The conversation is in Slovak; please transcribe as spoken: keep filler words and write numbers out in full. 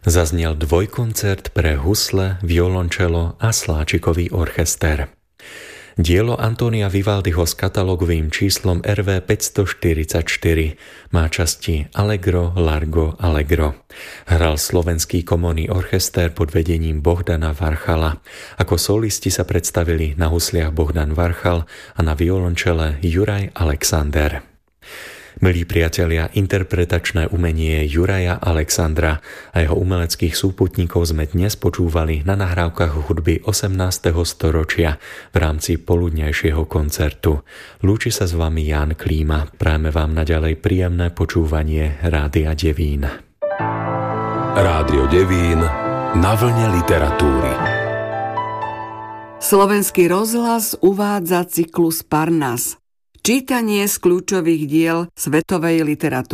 Zaznel dvojkoncert pre husle, violončelo a sláčikový orchester. Dielo Antónia Vivaldiho s katalógovým číslom er vé päťstoštyridsaťštyri má časti Allegro, Largo, Allegro. Hral slovenský komorný orchester pod vedením Bohdana Varchala. Ako solisti sa predstavili na husliach Bohdan Varchal a na violončele Juraj Alexander. Milí priatelia, interpretačné umenie Juraja Alexandra a jeho umeleckých súputníkov sme dnes počúvali na nahrávkach hudby osemnásteho storočia v rámci poludňajšieho koncertu. Lúči sa s vami Ján Klíma. Prajeme vám naďalej príjemné počúvanie Rádia Devín. Rádio Devín na vlne literatúry. Slovenský rozhlas uvádza cyklus Parnas. Čítanie z kľúčových diel svetovej literatúry.